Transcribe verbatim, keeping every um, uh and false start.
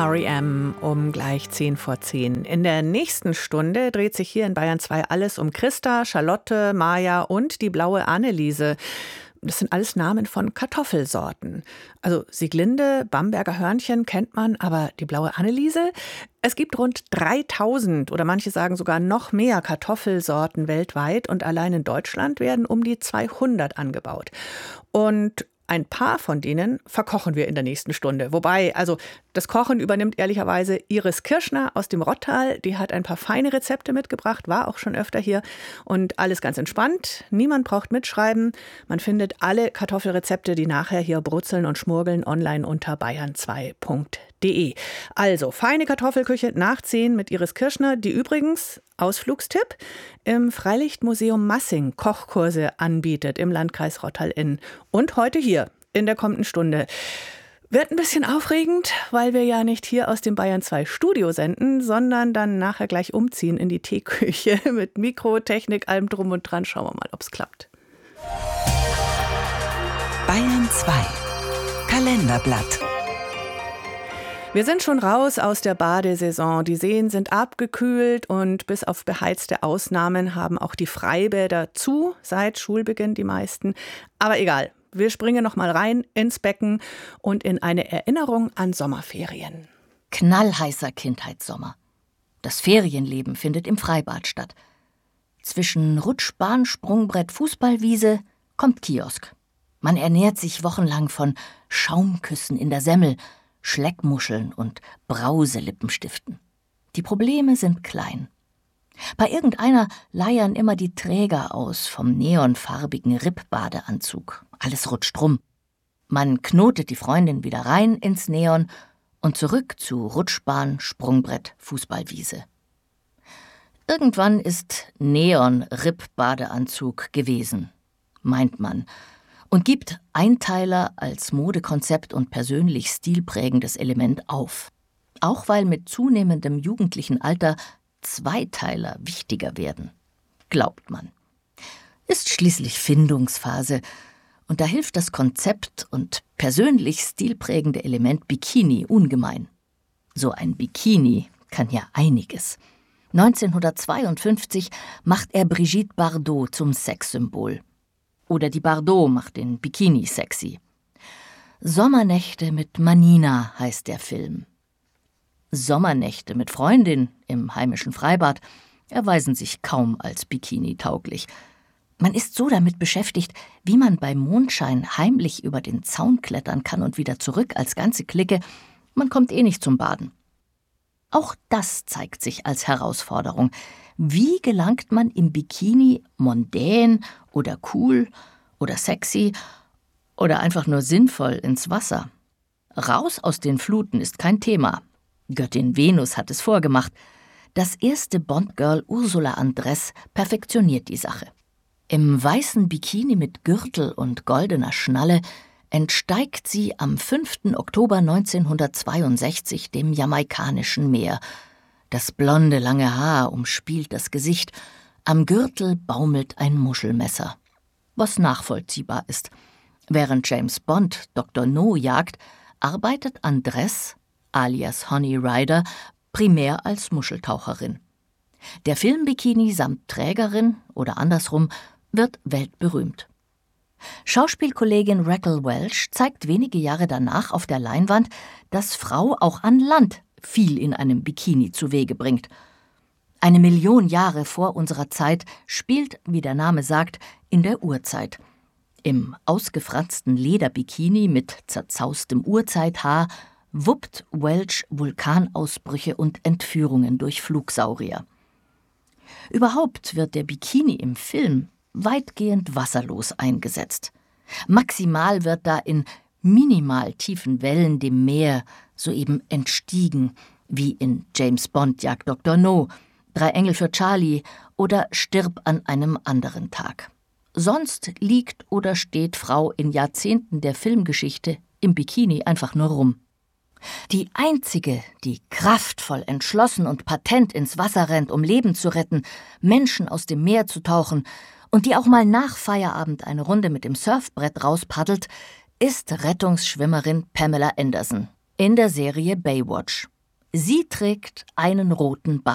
R E M um gleich zehn vor zehn. In der nächsten Stunde dreht sich hier in Bayern zwei alles um Christa, Charlotte, Maja und die blaue Anneliese. Das sind alles Namen von Kartoffelsorten. Also Sieglinde, Bamberger Hörnchen kennt man, aber die blaue Anneliese? Es gibt rund dreitausend oder manche sagen sogar noch mehr Kartoffelsorten weltweit und allein in Deutschland werden um die zweihundert angebaut. Und ein paar von denen verkochen wir in der nächsten Stunde. Wobei, also das Kochen übernimmt ehrlicherweise Iris Kirschner aus dem Rottal. Die hat ein paar feine Rezepte mitgebracht, war auch schon öfter hier. Und alles ganz entspannt. Niemand braucht mitschreiben. Man findet alle Kartoffelrezepte, die nachher hier brutzeln und schmurgeln, online unter bayern zwei punkt de. Also, feine Kartoffelküche nach zehn mit Iris Kirschner, die übrigens, Ausflugstipp, im Freilichtmuseum Massing Kochkurse anbietet im Landkreis Rottal-Inn. Und heute hier in der kommenden Stunde. Wird ein bisschen aufregend, weil wir ja nicht hier aus dem Bayern zwei Studio senden, sondern dann nachher gleich umziehen in die Teeküche mit Mikro, Technik, allem drum und dran. Schauen wir mal, ob es klappt. Bayern zwei Kalenderblatt. Wir sind schon raus aus der Badesaison. Die Seen sind abgekühlt und bis auf beheizte Ausnahmen haben auch die Freibäder zu, seit Schulbeginn die meisten. Aber egal, wir springen noch mal rein ins Becken und in eine Erinnerung an Sommerferien. Knallheißer Kindheitssommer. Das Ferienleben findet im Freibad statt. Zwischen Rutschbahn, Sprungbrett, Fußballwiese kommt Kiosk. Man ernährt sich wochenlang von Schaumküssen in der Semmel, Schleckmuscheln und Brauselipppenstiften. Die Probleme sind klein. Bei irgendeiner leiern immer die Träger aus vom neonfarbigen Ripp-Badeanzug. Alles rutscht rum. Man knotet die Freundin wieder rein ins Neon und zurück zu Rutschbahn, Sprungbrett, Fußballwiese. Irgendwann ist Neon-Ripp-Badeanzug gewesen, meint man, und gibt Einteiler als Modekonzept und persönlich stilprägendes Element auf. Auch weil mit zunehmendem jugendlichen Alter Zweiteiler wichtiger werden. Glaubt man. Ist schließlich Findungsphase und da hilft das Konzept und persönlich stilprägende Element Bikini ungemein. So ein Bikini kann ja einiges. neunzehnhundertzweiundfünfzig macht er Brigitte Bardot zum Sexsymbol. Oder die Bardot macht den Bikini sexy. Sommernächte mit Manina heißt der Film. Sommernächte mit Freundin im heimischen Freibad erweisen sich kaum als Bikini-tauglich. Man ist so damit beschäftigt, wie man bei Mondschein heimlich über den Zaun klettern kann und wieder zurück als ganze Clique. Man kommt eh nicht zum Baden. Auch das zeigt sich als Herausforderung. Wie gelangt man im Bikini mondän oder cool oder sexy oder einfach nur sinnvoll ins Wasser? Raus aus den Fluten ist kein Thema. Göttin Venus hat es vorgemacht. Das erste Bond-Girl Ursula Andress perfektioniert die Sache. Im weißen Bikini mit Gürtel und goldener Schnalle entsteigt sie am fünften Oktober neunzehnhundertzweiundsechzig dem jamaikanischen Meer. Das blonde, lange Haar umspielt das Gesicht. Am Gürtel baumelt ein Muschelmesser. Was nachvollziehbar ist. Während James Bond Doktor No jagt, arbeitet Andress, alias Honey Rider, primär als Muscheltaucherin. Der Filmbikini samt Trägerin, oder andersrum, wird weltberühmt. Schauspielkollegin Raquel Welch zeigt wenige Jahre danach auf der Leinwand, dass Frau auch an Land viel in einem Bikini zu Wege bringt. Eine Million Jahre vor unserer Zeit spielt, wie der Name sagt, in der Urzeit. Im ausgefransten Lederbikini mit zerzaustem Urzeithaar wuppt Welch Vulkanausbrüche und Entführungen durch Flugsaurier. Überhaupt wird der Bikini im Film weitgehend wasserlos eingesetzt. Maximal wird da in minimal tiefen Wellen dem Meer soeben entstiegen, wie in James Bond jagt Doktor No, Drei Engel für Charlie oder Stirb an einem anderen Tag. Sonst liegt oder steht Frau in Jahrzehnten der Filmgeschichte im Bikini einfach nur rum. Die einzige, die kraftvoll, entschlossen und patent ins Wasser rennt, um Leben zu retten, Menschen aus dem Meer zu tauchen und die auch mal nach Feierabend eine Runde mit dem Surfbrett rauspaddelt, ist Rettungsschwimmerin Pamela Anderson in der Serie Baywatch. Sie trägt einen roten Bart.